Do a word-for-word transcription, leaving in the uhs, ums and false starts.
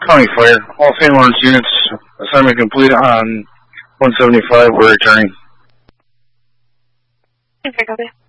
County Fire. All Saint Lawrence units, assignment complete on one seventy-five. We're returning. Okay, copy.